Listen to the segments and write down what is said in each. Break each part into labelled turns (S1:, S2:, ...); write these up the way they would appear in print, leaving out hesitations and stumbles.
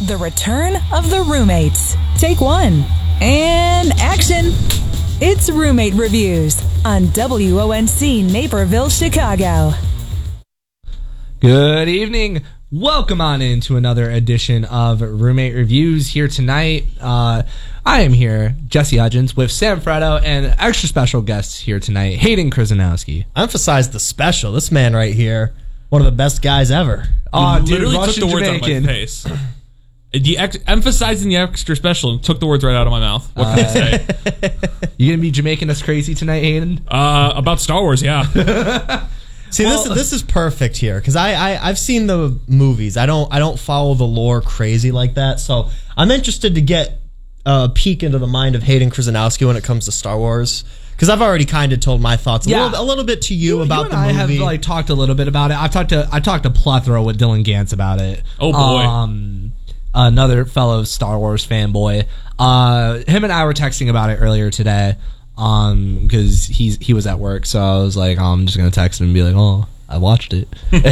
S1: The return of the roommates. Take one. And action. It's Roommate Reviews on WONC Naperville, Chicago.
S2: Good evening. Welcome on into another edition of Roommate Reviews here tonight. I am here, Jesse Hudgens, with Sam Freddo and extra special guests here tonight, Hayden Krzyzanowski.
S3: Emphasize the special. This man right here, one of the best guys ever.
S2: Oh, dude,
S4: literally
S2: Russian
S4: took the words
S2: Jamaican.
S4: out of my face. Emphasizing the extra special took the words right out of my mouth. What can I say?
S2: You gonna be Jamaican us crazy tonight, Hayden?
S4: About Star Wars, yeah.
S3: See, this is perfect here because I've seen the movies. I don't follow the lore crazy like that, so I'm interested to get a peek into the mind of Hayden Krzyzanowski when it comes to Star Wars. Because I've already kind of told my thoughts a little bit to you about the movie.
S2: I have talked a little bit about it. I talked a plethora with Dylan Gantz about it.
S4: Oh boy.
S2: Another fellow Star Wars fanboy. Him and I were texting about it earlier today. Because he was at work, so I was like, I'm just gonna text him and be like, oh, I watched it.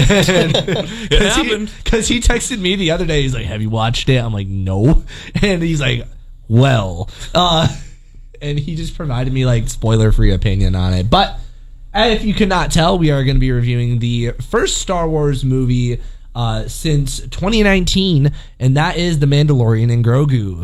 S4: It happened.
S2: Because he texted me the other day. He's like, have you watched it? I'm like, no. And he's like, well. And he just provided me like spoiler-free opinion on it. But if you could not tell, we are going to be reviewing the first Star Wars movie since 2019, and that is The Mandalorian and Grogu.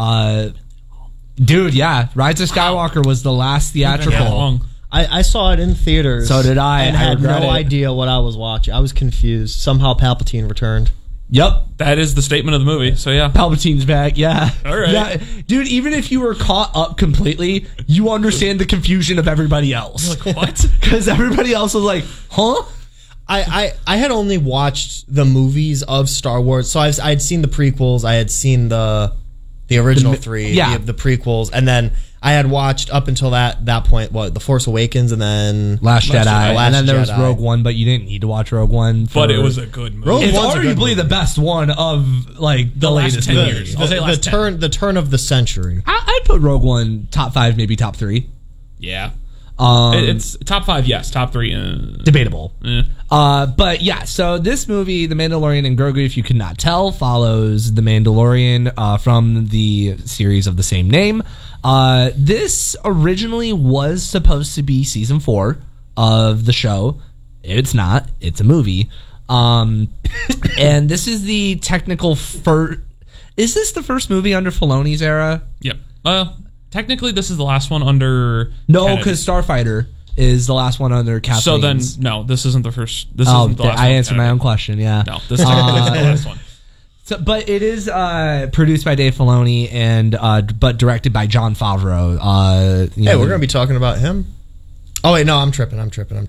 S2: Dude, yeah, Rise of Skywalker was the last theatrical.
S3: I saw it in theaters.
S2: So did I.
S3: And
S2: I
S3: had
S2: regret
S3: no
S2: it.
S3: idea what I was watching. I was confused. Somehow Palpatine returned.
S2: Yep.
S4: That is the statement of the movie, so yeah.
S2: Palpatine's back, yeah.
S4: All right.
S2: Yeah. Dude, even if you were caught up completely, you understand the confusion of everybody else.
S4: Like, what?
S2: Because everybody else was like, huh?
S3: I had only watched the movies of Star Wars, so I'd seen the prequels, I had seen the original three, the prequels, and then I had watched up until that point, The Force Awakens, and then
S2: Last Jedi. And then there was
S3: Jedi.
S2: Rogue One, but you didn't need to watch Rogue One.
S4: But it was a good movie.
S2: It's
S3: One's a good
S2: arguably the best one of like the
S4: last
S2: latest
S4: 10
S2: movies.
S4: years. I'll say last 10.
S3: The turn of the century.
S2: I'd put Rogue One top 5, maybe top 3.
S4: Yeah. It's top 5, yes. Top 3.
S2: Debatable.
S4: Eh.
S2: But yeah, so this movie, The Mandalorian and Grogu, if you could not tell, follows The Mandalorian from the series of the same name. This originally was supposed to be season 4 of the show. It's not. It's a movie. And this is the technical first... Is this the first movie under Filoni's era?
S4: Yep. Technically, this is the last one under...
S2: No,
S4: Kennedy.
S2: because Starfighter is the last one under Kathleen.
S4: So then, no, this isn't the first... This isn't the last
S2: I
S4: one
S2: answered my own question, yeah.
S4: No, this is the last one.
S2: So, but it is produced by Dave Filoni and but directed by Jon Favreau.
S3: Hey, we're going to be talking about him? Oh, wait, no, I'm tripping.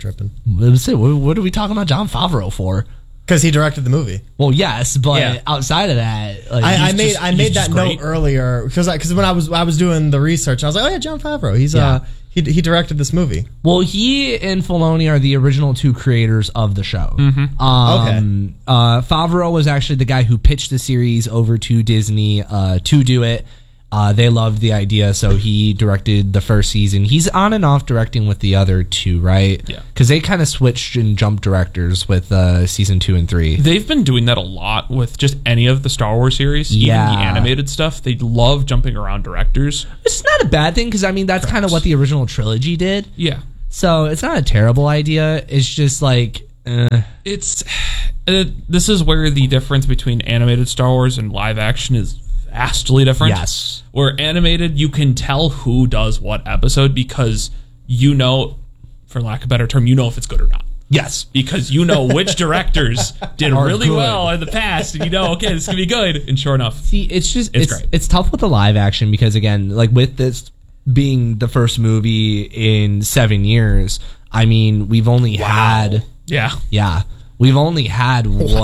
S2: What are we talking about Jon Favreau for?
S3: Because he directed the movie.
S2: Well, yes, but outside of that, like,
S3: I made that
S4: great.
S3: note earlier because when I was doing the research, I was like, oh yeah, Jon Favreau. He's he directed this movie.
S2: well, he and Filoni are the original 2 creators of the show.
S3: Okay.
S2: Favreau was actually the guy who pitched the series over to Disney to do it. They loved the idea, so he directed the first season. He's on and off directing with the other 2, right?
S4: Yeah.
S2: Because they kind of switched and jumped directors with season 2 and 3.
S4: They've been doing that a lot with just any of the Star Wars series,
S2: Yeah.
S4: even the animated stuff. They love jumping around directors.
S2: It's not a bad thing, because, I mean, that's kind of what the original trilogy did.
S4: Yeah.
S2: So it's not a terrible idea. It's just like...
S4: It's this is where the difference between animated Star Wars and live action is vastly different.
S2: Yes.
S4: Where animated, you can tell who does what episode because you know, for lack of a better term, you know if it's good or not.
S2: Yes.
S4: Because you know which directors did
S2: Are
S4: really
S2: good.
S4: well in the past, and you know, okay, this is gonna be good. And sure enough,
S2: See, it's
S4: great.
S2: It's tough with the live action because, again, like with this being the first movie in 7 years, I mean, we've only had...
S4: yeah.
S2: We've only had,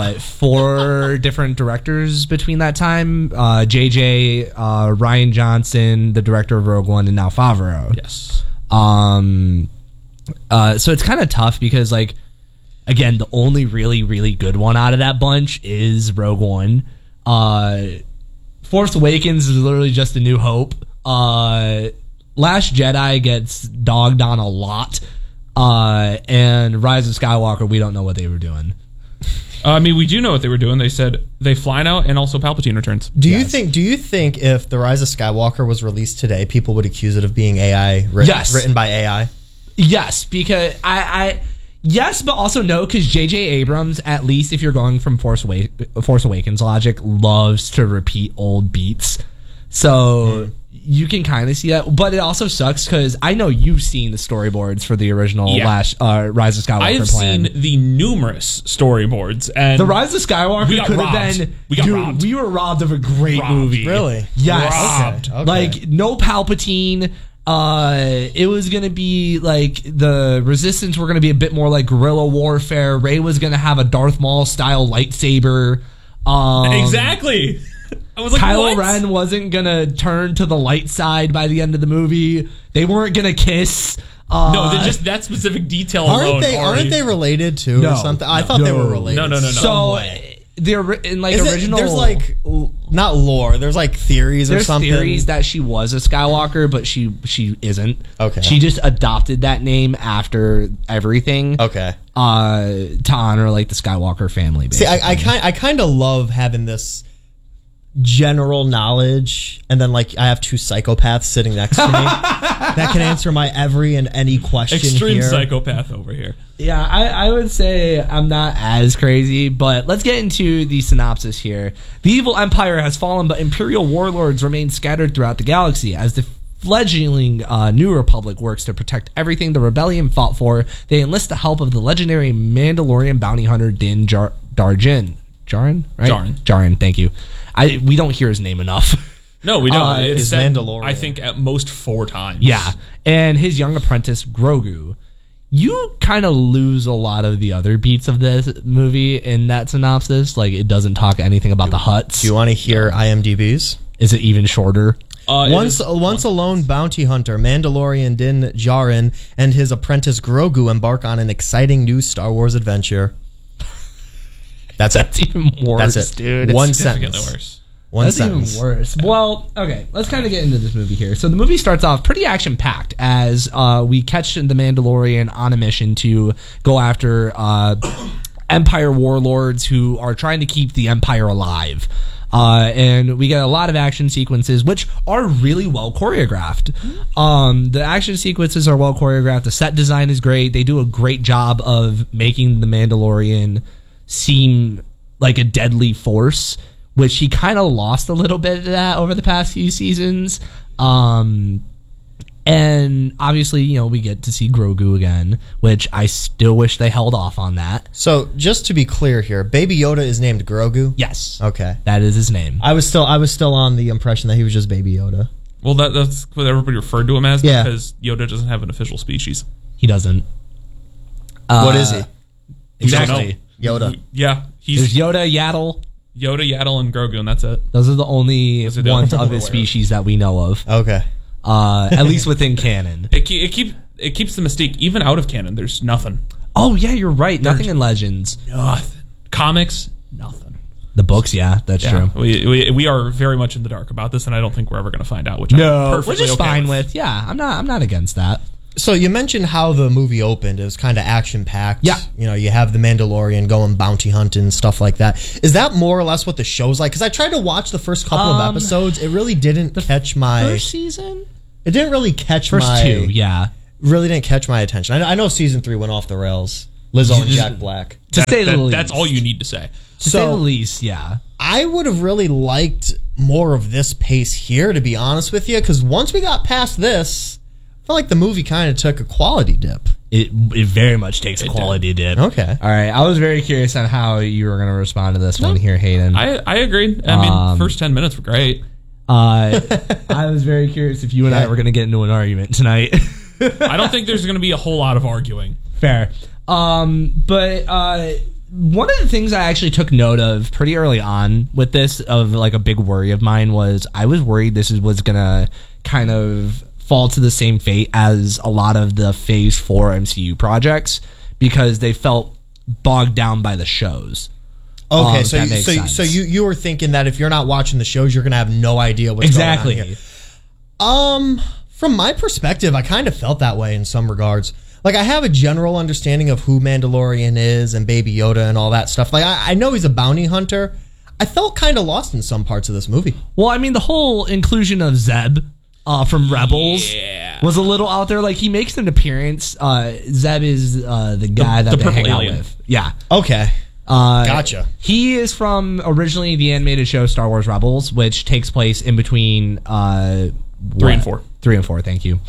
S2: 4 different directors between that time? JJ, Rian Johnson, the director of Rogue One, and now Favreau.
S4: Yes.
S2: So it's kind of tough because, like, again, the only really, really good one out of that bunch is Rogue One. Force Awakens is literally just A New Hope. Last Jedi gets dogged on a lot. And Rise of Skywalker, we don't know what they were doing.
S4: I mean, we do know what they were doing. They said they fly now, and also Palpatine returns.
S3: Do you think if The Rise of Skywalker was released today, people would accuse it of being AI written by AI?
S2: Yes, because yes, but also no, because J.J. Abrams, at least if you're going from Force Awakens logic, loves to repeat old beats. So you can kind of see that, but it also sucks because I know you've seen the storyboards for the original Rise of Skywalker.
S4: I have seen the numerous storyboards, and
S2: the Rise of Skywalker could have been.
S4: robbed.
S2: We were robbed of a great movie.
S3: Really?
S2: Yes.
S4: Robbed.
S3: Okay.
S2: Like no Palpatine. It was gonna be like the Resistance were gonna be a bit more like guerrilla warfare. Rey was gonna have a Darth Maul style lightsaber.
S4: Exactly. I was like,
S2: Kylo
S4: what?
S2: Ren wasn't gonna turn to the light side by the end of the movie. They weren't gonna kiss.
S4: No, just that specific detail alone.
S3: Aren't they related too or something? I thought they were related.
S4: No.
S2: So in like original,
S3: there's like not lore. There's like theories or something.
S2: There's theories that she was a Skywalker, but she isn't.
S3: Okay.
S2: She just adopted that name after everything.
S3: Okay.
S2: To honor like the Skywalker family. Basically.
S3: See, I kind of love having this general knowledge, and then like I have two psychopaths sitting next to me that can answer my every and any question.
S4: Extreme
S3: here.
S4: psychopath over here.
S2: Yeah, I would say I'm not as crazy, but let's get into the synopsis here. The evil empire has fallen, but Imperial warlords remain scattered throughout the galaxy. As the fledgling New Republic works to protect everything the rebellion fought for, they enlist the help of the legendary Mandalorian bounty hunter Din Djarin. Djarin, right? Djarin, thank you. We don't hear his name enough.
S4: No, we don't. It's
S3: is
S4: said,
S3: Mandalorian.
S4: I think at most 4 times.
S2: Yeah, and his young apprentice Grogu. You kind of lose a lot of the other beats of this movie in that synopsis. Like, it doesn't talk anything about the Hutts.
S3: Do you want to hear IMDb's?
S2: Is it even shorter?
S3: Once a lone bounty hunter, Mandalorian Din Djarin and his apprentice Grogu embark on an exciting new Star Wars adventure. That's
S2: even worse,
S3: That's it.
S2: dude.
S3: One
S4: Significantly
S3: sentence.
S4: worse.
S3: One
S2: That's
S3: sentence.
S2: even worse. Well, okay, let's kind of get into this movie here. So the movie starts off pretty action-packed as we catch the Mandalorian on a mission to go after Empire warlords who are trying to keep the Empire alive. And we get a lot of action sequences, which are really well choreographed. The action sequences are well choreographed. The set design is great. They do a great job of making the Mandalorian seem like a deadly force, which he kind of lost a little bit of that over the past few seasons. And obviously, you know, we get to see Grogu again, which I still wish they held off on that.
S3: So, just to be clear here, Baby Yoda is named Grogu?
S2: Yes.
S3: Okay.
S2: That is his name.
S3: I was still on the impression that he was just Baby Yoda.
S4: Well, that's what everybody referred to him as
S3: Yeah.
S4: because Yoda doesn't have an official species.
S2: He doesn't.
S3: What is he?
S2: Exactly.
S3: Yoda.
S4: Yeah,
S2: There's
S4: he's
S2: Yoda, Yaddle.
S4: Yoda, Yaddle, and Grogu, and that's it.
S2: Those are the only
S4: are the
S2: ones
S4: only
S2: of his
S4: we're aware of.
S2: species that we know of.
S3: Okay.
S2: At least within canon.
S4: It keeps the mystique even out of canon. There's nothing.
S2: Oh, yeah, you're right. Nothing in Legends.
S4: Nothing. Comics, nothing.
S2: The books, yeah, that's true.
S4: We are very much in the dark about this, and I don't think we're ever going to find out. Which I'm perfectly
S2: which is
S4: okay
S2: fine with. Yeah, I'm not against that.
S3: So you mentioned how the movie opened. It was kind of action-packed.
S2: Yeah.
S3: You know, you have the Mandalorian going bounty hunting, stuff like that. Is that more or less what the show's like? Because I tried to watch the first couple of episodes. It really didn't catch my...
S2: First season?
S3: It didn't really catch
S2: First
S3: my...
S2: 2, yeah.
S3: Really didn't catch my attention. I know season 3 went off the rails. Lizzo and Jack Black.
S2: To say the least.
S4: That's all you need to say.
S2: To say the least, yeah.
S3: I would have really liked more of this pace here, to be honest with you, because once we got past this, I felt like the movie kind of took a quality dip.
S2: It very much takes a quality dip.
S3: Okay.
S2: All right. I was very curious on how you were going to respond to this one here, Hayden.
S4: I agreed. I mean, first 10 minutes were great.
S2: I was very curious if you and I were going to get into an argument tonight.
S4: I don't think there's going to be a whole lot of arguing.
S2: Fair. But one of the things I actually took note of pretty early on with this, of like a big worry of mine, was I was worried this was going to kind of fall to the same fate as a lot of the Phase 4 MCU projects, because they felt bogged down by the shows.
S3: Okay,
S2: if that makes sense.
S3: so you were thinking that if you're not watching the shows, you're going to have no idea what's
S2: Exactly.
S3: going on here. From my perspective, I kind of felt that way in some regards. like I have a general understanding of who Mandalorian is and Baby Yoda and all that stuff. Like I know he's a bounty hunter. I felt kind of lost in some parts of this movie.
S2: Well, I mean, the whole inclusion of Zeb from Rebels was a little out there. Like, he makes an appearance. Zeb is the guy that they hang out
S4: alien.
S2: with. Yeah.
S3: Okay. Gotcha.
S2: He is from originally the animated show Star Wars Rebels, which takes place in between 3
S4: and 4.
S2: 3 and 4, thank you.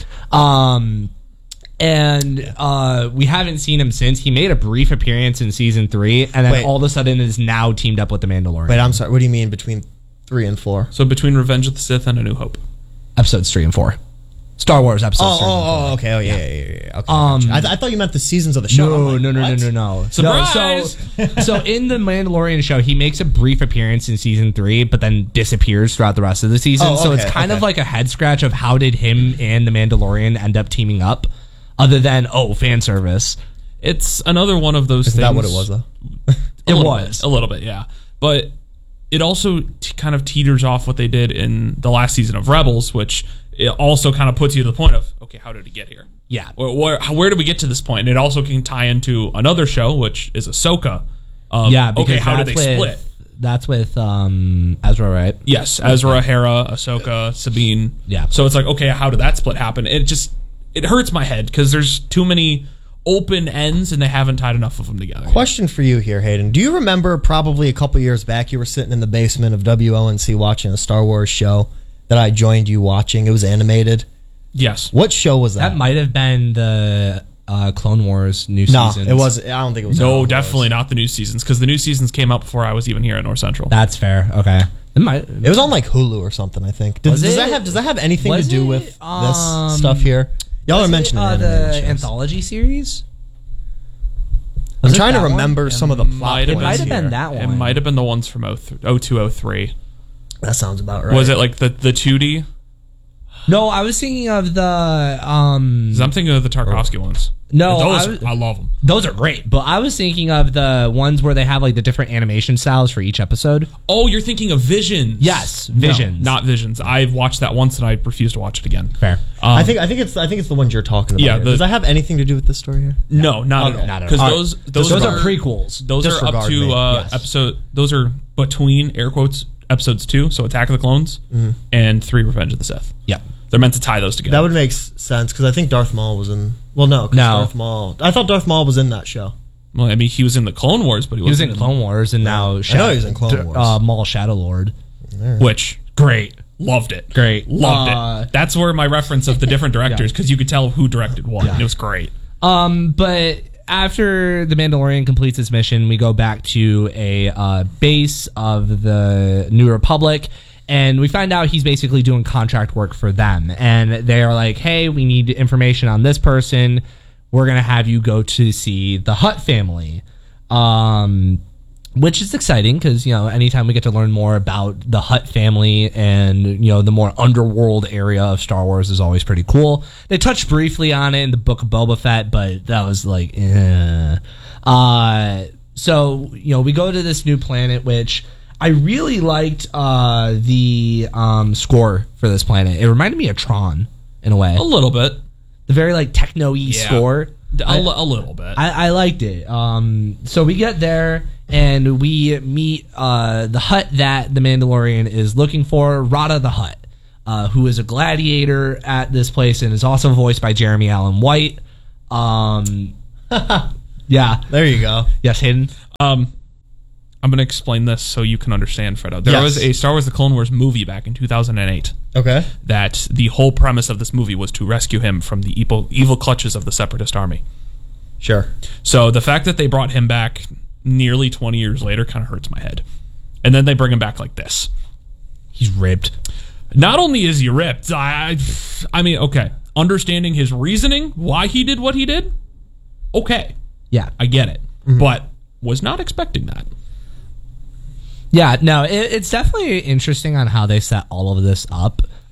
S2: We haven't seen him since. He made a brief appearance in season 3, and then all of a sudden is now teamed up with the Mandalorian.
S3: Wait, I'm sorry. What do you mean between 3 and 4?
S4: So between Revenge of the Sith and A New Hope.
S2: Episodes 3 and 4. Star Wars episodes 3 and 4.
S3: Okay. Oh, yeah. Okay, gotcha. I thought you meant the seasons of the show.
S2: No.
S4: Surprise!
S2: So in the Mandalorian show, he makes a brief appearance in season 3, but then disappears throughout the rest of the season. So it's kind of like a head scratch of how did him and the Mandalorian end up teaming up, other than fan service.
S4: It's another one of those things.
S3: Is that what it was, though?
S2: It was
S4: a little bit, yeah. But it also kind of teeters off what they did in the last season of Rebels, which it also kind of puts you to the point of, okay, how did it get here?
S2: Yeah.
S4: Where did we get to this point? And it also can tie into another show, which is Ahsoka.
S2: Because
S4: how did they split?
S2: That's with Ezra, right?
S4: Yes, Ezra, Hera, Ahsoka, Sabine.
S2: Yeah.
S4: So it's like, okay, how did that split happen? It hurts my head because there's too many open ends and they haven't tied enough of them together.
S3: Question for you here, Hayden. Do you remember probably a couple years back you were sitting in the basement of WONC watching a Star Wars show that I joined you watching? It was animated.
S4: Yes.
S3: What show was that?
S2: That might have been the Clone Wars new seasons.
S3: No, it was. I don't think it was.
S4: No, definitely not the new seasons because the new seasons came out before I was even here at North Central.
S2: That's fair. Okay.
S3: It was on like Hulu or something, I think. Does that have anything to do with this stuff here? Y'all are mentioning
S2: the anthology series.
S3: I'm trying to remember some of the plot.
S2: It might have been that one.
S4: It might have been the ones from 0203.
S3: That sounds about right.
S4: Was it like the 2D?
S2: No, I was thinking of the.
S4: I'm thinking of the Tarkovsky ones.
S2: No,
S4: I love them.
S2: Those are great, but I was thinking of the ones where they have like the different animation styles for each episode.
S4: Oh, you're thinking of Visions?
S2: Yes, Visions.
S4: No, not Visions. I've watched that once and I refuse to watch it again.
S2: Fair.
S3: I think it's the ones you're talking about.
S4: Yeah.
S3: Does that have anything to do with this story here?
S4: No, not at all. Because those are
S2: prequels.
S4: Those are up to episode. Those are between air quotes episodes 2, so Attack of the Clones, and 3, Revenge of the Sith.
S2: Yep.
S4: They're meant to tie those together.
S3: That would make sense because I think Darth Maul was in. Well, no. Darth Maul. I thought Darth Maul was in that show.
S4: Well, I mean, he was in the Clone Wars, but he
S2: was in Clone Wars, and now
S3: I know he was in Clone Wars.
S2: Maul Shadow Lord,
S4: which
S2: great,
S4: loved it,
S2: loved
S4: it. That's where my reference of the different directors because you could tell who directed what. And it was great.
S2: But after the Mandalorian completes its mission, we go back to a base of the New Republic. And we find out he's basically doing contract work for them. And they're like, hey, we need information on this person. We're going to have you go to see the Hutt family. Which is exciting because, anytime we get to learn more about the Hutt family and, the more underworld area of Star Wars is always pretty cool. They touched briefly on it in the Book of Boba Fett, but that was like, So, we go to this new planet, which I really liked the score for this planet. It reminded me of Tron in a way.
S4: A little bit.
S2: The very like techno-y score.
S4: A little bit.
S2: I liked it. So we get there and we meet the Hutt that the Mandalorian is looking for, Rada the Hutt, who is a gladiator at this place and is also voiced by Jeremy Allen White. Yeah.
S3: There you go.
S2: Yes, Hayden.
S4: I'm going to explain this so you can understand, Fredo. There was a Star Wars The Clone Wars movie back in 2008.
S3: Okay.
S4: That the whole premise of this movie was to rescue him from the evil clutches of the Separatist army.
S3: Sure.
S4: So the fact that they brought him back nearly 20 years later kind of hurts my head. And then they bring him back like this.
S2: He's ripped.
S4: Not only is he ripped, I mean, okay. Understanding his reasoning, why he did what he did, okay.
S2: Yeah.
S4: I get it. Mm-hmm. But was not expecting that.
S2: Yeah, no, it's definitely interesting on how they set all of this up.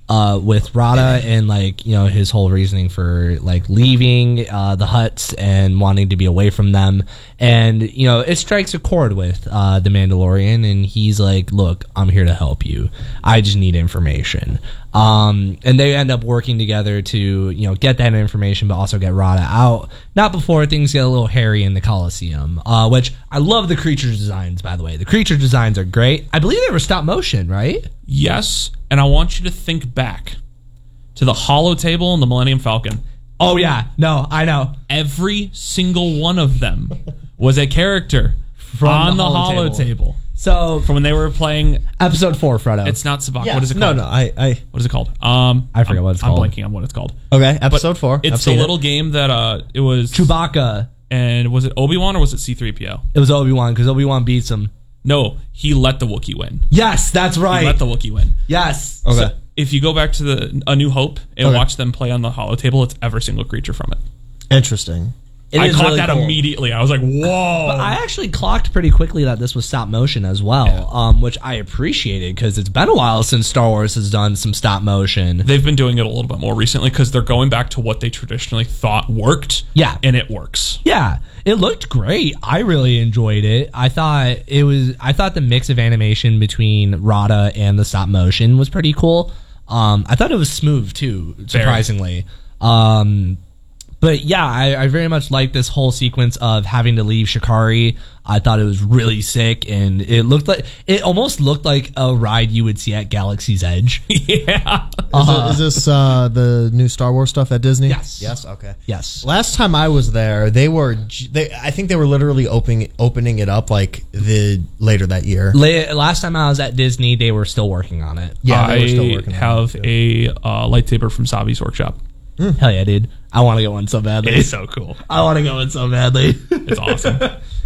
S2: with Rada and like, you know, his whole reasoning for like leaving the Hutts and wanting to be away from them. And, you know, it strikes a chord with the Mandalorian, and he's like, look, I'm here to help you. I just need information. And they end up working together to, you know, get that information, but also get Rada out. Not before things get a little hairy in the Coliseum, which I love the creature designs, by the way. The creature designs are great. I believe they were stop motion, right?
S4: Yes, and I want you to think back to the holo table and the Millennium Falcon.
S2: Oh, yeah. No, I know.
S4: Every single one of them was a character on the holo table.
S2: So,
S4: From when they were playing...
S2: episode 4, Frodo.
S4: It's not Sabacc.
S3: Yeah.
S4: What is it called?
S3: No, what
S4: is it called?
S2: I forget what it's called.
S4: I'm blanking on what it's called.
S3: Okay, episode 4.
S4: It's the little game that it was...
S2: Chewbacca.
S4: And was it Obi-Wan or was it C-3PO?
S2: It was Obi-Wan, because Obi-Wan beats him.
S4: No, he let the Wookiee win.
S2: Yes, that's right.
S4: He let the Wookiee win.
S2: Yes.
S3: Okay.
S4: So if you go back to A New Hope and watch them play on the holo table, it's every single creature from it.
S3: Interesting.
S4: I
S2: is
S4: caught
S2: really
S4: that
S2: cool.
S4: immediately. I was like, whoa.
S2: But I actually clocked pretty quickly that this was stop motion as well, which I appreciated because it's been a while since Star Wars has done some stop motion.
S4: They've been doing it a little bit more recently because they're going back to what they traditionally thought worked.
S2: Yeah.
S4: And it works.
S2: Yeah, it looked great. I really enjoyed it. I thought the mix of animation between Rada and the stop motion was pretty cool. I thought it was smooth too, surprisingly. But yeah, I very much like this whole sequence of having to leave Shikari. I thought it was really sick, and it almost looked like a ride you would see at Galaxy's Edge.
S4: Yeah.
S3: Is this the new Star Wars stuff at Disney?
S2: Yes.
S3: Yes. Okay.
S2: Yes.
S3: Last time I was there, I think they were literally opening it up like later that year.
S2: Last time I was at Disney, they were still working on it.
S3: Yeah, they were still
S4: I
S3: working on
S4: have
S3: it,
S4: a lightsaber from Savi's workshop.
S2: Hell yeah, dude. I want to get one so badly.
S4: It is so cool.
S2: I want to get one so badly.
S4: It's awesome.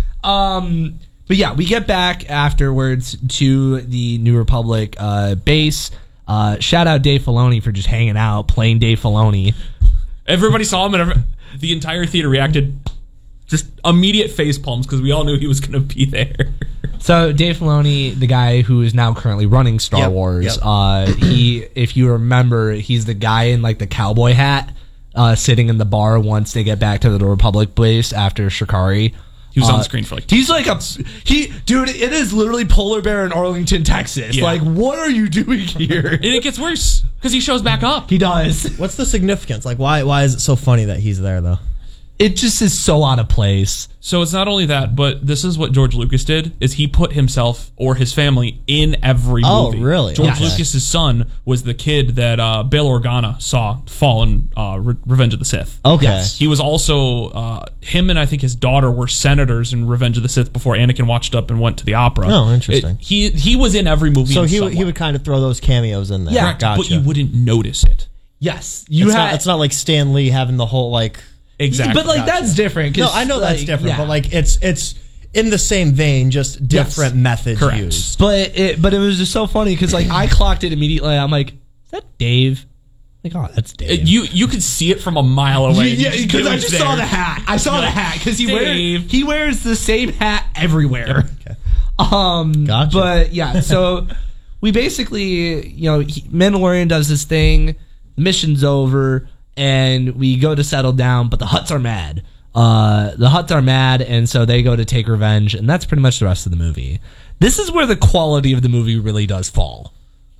S2: But yeah, we get back afterwards to the New Republic base. Shout out Dave Filoni for just hanging out, playing Dave Filoni.
S4: Everybody saw him, and the entire theater reacted just immediate face palms because we all knew he was going to be there.
S2: So Dave Filoni, the guy who is now currently running Star Wars, if you remember, he's the guy in like the cowboy hat, sitting in the bar once they get back to the Republic base after Shikari.
S4: He was on the screen for like...
S2: He's like dude, it is literally Polar Bear in Arlington, Texas.
S4: Yeah.
S2: Like, what are you doing here?
S4: And it gets worse because he shows back up.
S2: He does.
S3: What's the significance? Like, why is it so funny that he's there though?
S2: It just is so out of place.
S4: So it's not only that, but this is what George Lucas did, is he put himself or his family in every movie.
S3: Oh, really?
S4: George
S3: Yes.
S4: Lucas's son was the kid that Bail Organa saw fall in Revenge of the Sith.
S3: Okay.
S2: Yes.
S4: He was also, him and I think his daughter were senators in Revenge of the Sith before Anakin watched up and went to the opera.
S3: Oh, interesting.
S4: He was in every movie.
S3: So
S4: in
S3: he
S4: some way.
S3: would kind of throw those cameos in there.
S2: Yeah,
S4: Correct,
S3: Gotcha.
S4: but you wouldn't notice it.
S2: Yes.
S3: It's not like Stan Lee having the whole like.
S4: Exactly.
S2: But like that's different. 'Cause,
S3: No, I know that's
S2: like,
S3: different,
S2: yeah.
S3: but like it's in the same vein, just different methods
S4: Correct.
S3: used.
S2: But it was just so funny because like I clocked it immediately. I'm like, is that Dave? Like, oh, that's Dave.
S4: You could see it from a mile away.
S2: Yeah, because I
S4: It was
S2: just
S4: there.
S2: saw the hat. I saw the hat because
S4: Dave.
S2: he wears the same hat everywhere.
S3: Okay.
S2: Gotcha. But yeah, so we basically, Mandalorian does this thing. The mission's over, and we go to settle down. But the Hutts are mad. And so they go to take revenge, and that's pretty much the rest of the movie. This is where the quality of the movie really does fall.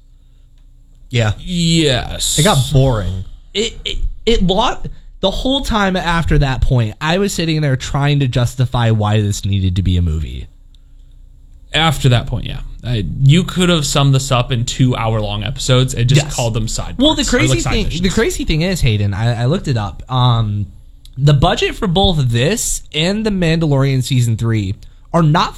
S3: Yeah,
S4: Yes.
S3: it got boring.
S2: It lost the whole time after that point. I was sitting there trying to justify why this needed to be a movie.
S4: After that point, yeah. You could have summed this up in 2-hour-long episodes and just
S2: Yes.
S4: called them side
S2: Well, the
S4: parts, or,
S2: crazy
S4: like, side
S2: thing,
S4: missions.
S2: the crazy thing is, Hayden, I looked it up. The budget for both this and The Mandalorian season 3 are not